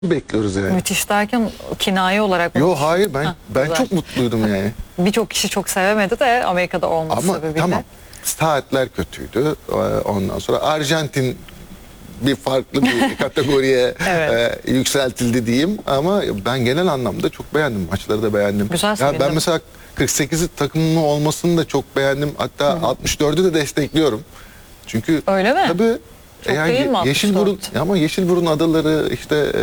bekliyoruz yani. Müthiş derken kinaye olarak mı? Yo hayır ben güzel. çok mutluydum yani. Birçok kişi çok sevemedi de Amerika'da olması Ama sebebiyle. tamam, saatler kötüydü. Ondan sonra Arjantin bir farklı bir kategoriye Evet. yükseltildi diyeyim, ama ben genel anlamda çok beğendim. Maçları da beğendim. Güzel, ya sevindim. ben mesela 48'i takımlı olmasını da çok beğendim. Hatta 64'ü de destekliyorum. Çünkü Öyle mi? tabii Çok değil mi 64? Yeşilburun, ama Yeşilburun adaları işte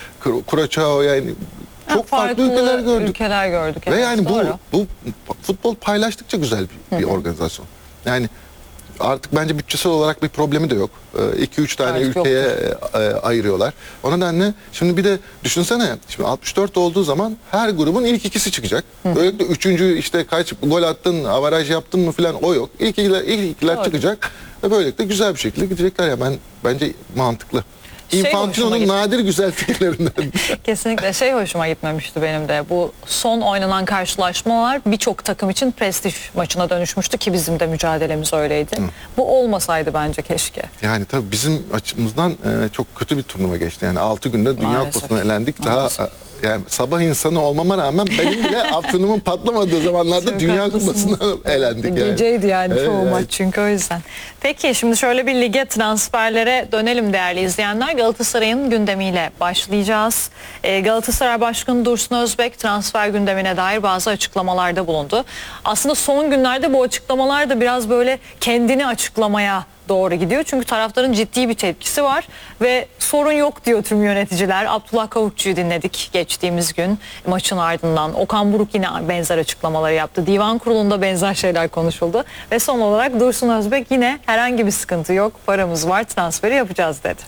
Curaçao, yani çok farklı ülkeler gördük. Evet, Ve yani doğru. bu futbol paylaştıkça güzel bir organizasyon. Yani artık bence bütçesel olarak bir problemi de yok. 2-3 tane Evet, ülkeye ayırıyorlar. O nedenle şimdi bir de düşünsene, şimdi 64 olduğu zaman her grubun ilk ikisi çıkacak. Böylelikle üçüncü işte kaç gol attın, avaraj yaptın mı falan, o yok. İlk ikiler Doğru. çıkacak ve böylelikle güzel bir şekilde gidecekler ya, bence mantıklı. Hoşuma Infantino'nun gitti. nadir güzel fikirlerinden. Kesinlikle hoşuma gitmemişti benim de. Bu son oynanan karşılaşmalar birçok takım için prestij maçına dönüşmüştü ki bizim de mücadelemiz öyleydi. Bu olmasaydı bence keşke. Yani tabii bizim açımızdan çok kötü bir turnuva geçti. Yani 6 günde Dünya Maalesef. Kupası'na elendik. Maalesef. Daha yani sabah insanı olmama rağmen benim bile afyonumun patlamadığı zamanlarda Çok Dünya haklısınız. Kupası'na elendik yani. Geceydi yani Evet, çoğu evet. maç çünkü, o yüzden. Peki şimdi şöyle bir lige, transferlere dönelim değerli izleyenler. Galatasaray'ın gündemiyle başlayacağız. Galatasaray Başkanı Dursun Özbek transfer gündemine dair bazı açıklamalarda bulundu. Aslında son günlerde bu açıklamalar da biraz böyle kendini açıklamaya doğru gidiyor. Çünkü taraftarın ciddi bir tepkisi var ve sorun yok diyor tüm yöneticiler. Abdullah Kavukçu'yu dinledik geçtiğimiz gün maçın ardından. Okan Buruk yine benzer açıklamaları yaptı. Divan kurulunda benzer şeyler konuşuldu. Ve son olarak Dursun Özbek yine herhangi bir sıkıntı yok, paramız var, transferi yapacağız dedi.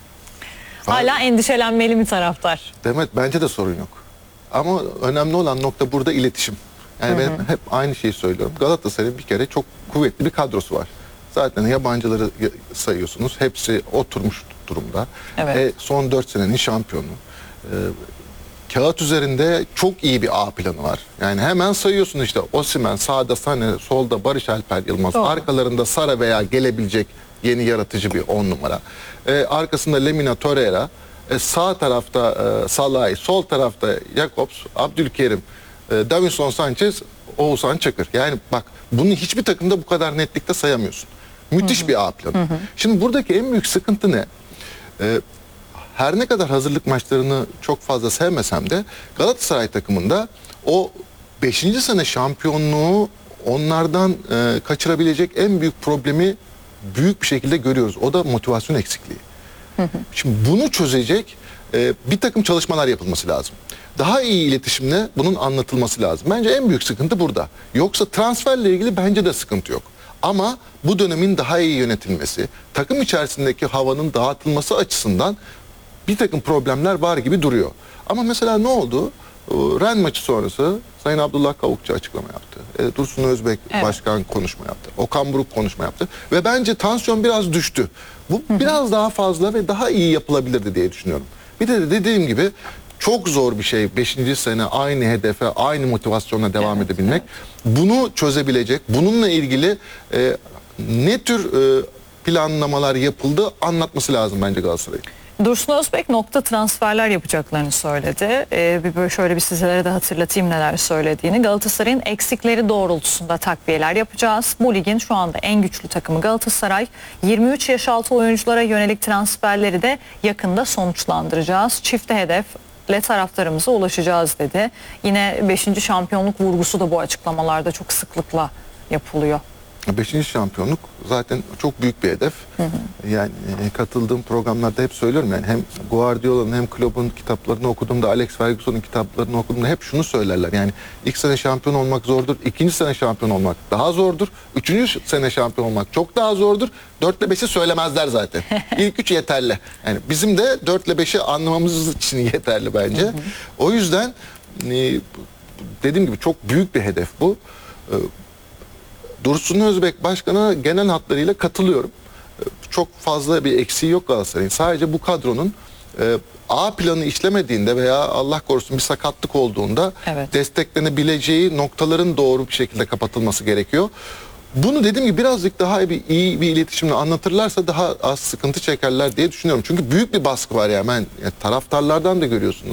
Hala endişelenmeli mi taraftar? Demet, bence de sorun yok. Ama önemli olan nokta burada iletişim. Yani ben hep aynı şeyi söylüyorum. Galatasaray'ın bir kere çok kuvvetli bir kadrosu var. Zaten yabancıları sayıyorsunuz. Hepsi oturmuş durumda. Evet. Son 4 senenin şampiyonu. Kağıt üzerinde çok iyi bir A planı var. Yani hemen sayıyorsun işte Osimhen, sağda Sané, solda Barış Alper Yılmaz. Doğru. Arkalarında Sara veya gelebilecek yeni yaratıcı bir 10 numara. Arkasında Lemina, Torreira. Sağ tarafta Salah'ı, sol tarafta Jakobs, Abdülkerim, Davinson Sanchez, Oğuzhan Çakır. Yani bak, bunu hiçbir takımda bu kadar netlikte sayamıyorsun. Müthiş bir A planı. Şimdi buradaki en büyük sıkıntı ne? Her ne kadar hazırlık maçlarını çok fazla sevmesem de Galatasaray takımında o 5. sene şampiyonluğu onlardan kaçırabilecek en büyük problemi büyük bir şekilde görüyoruz. O da motivasyon eksikliği. Şimdi bunu çözecek bir takım çalışmalar yapılması lazım. Daha iyi iletişimle bunun anlatılması lazım. Bence en büyük sıkıntı burada. Yoksa transferle ilgili bence de sıkıntı yok. Ama bu dönemin daha iyi yönetilmesi, takım içerisindeki havanın dağıtılması açısından bir takım problemler var gibi duruyor. Ama mesela ne oldu? Ren maçı sonrası Sayın Abdullah Kavukçu açıklama yaptı. Dursun Özbek başkan konuşma yaptı. Okan Buruk konuşma yaptı. Ve bence tansiyon biraz düştü. Bu biraz daha fazla ve daha iyi yapılabilirdi diye düşünüyorum. Bir de dediğim gibi çok zor bir şey 5. sene aynı hedefe, aynı motivasyonla devam edebilmek. Bunu çözebilecek, bununla ilgili ne tür planlamalar yapıldı anlatması lazım bence Galatasaray'ın. Dursun Özbek nokta transferler yapacaklarını söyledi. Şöyle bir sizlere de hatırlatayım neler söylediğini. Galatasaray'ın eksikleri doğrultusunda takviyeler yapacağız. Bu ligin şu anda en güçlü takımı Galatasaray. 23 yaş altı oyunculara yönelik transferleri de yakında sonuçlandıracağız. Çifte hedefle taraftarımıza ulaşacağız dedi. Yine 5. şampiyonluk vurgusu da bu açıklamalarda çok sıklıkla yapılıyor. 5. şampiyonluk zaten çok büyük bir hedef. Yani katıldığım programlarda hep söylüyorum, yani hem Guardiola'nın hem Klopp'un kitaplarını okuduğumda, Alex Ferguson'un kitaplarını okuduğumda hep şunu söylerler. Yani ilk sene şampiyon olmak zordur, ikinci sene şampiyon olmak daha zordur, üçüncü sene şampiyon olmak çok daha zordur. 4 ile 5'i söylemezler zaten. İlk 3 yeterli. Yani bizim de 4 ile 5'i anlamamız için yeterli bence. O yüzden dediğim gibi çok büyük bir hedef bu. Dursun Özbek Başkan'a genel hatlarıyla katılıyorum. Çok fazla bir eksiği yok Galatasaray'ın. Sadece bu kadronun A planı işlemediğinde veya Allah korusun bir sakatlık olduğunda desteklenebileceği noktaların doğru bir şekilde kapatılması gerekiyor. Bunu dediğim gibi birazcık daha iyi bir iletişimle anlatırlarsa daha az sıkıntı çekerler diye düşünüyorum. Çünkü büyük bir baskı var yani taraftarlardan da görüyorsunuz.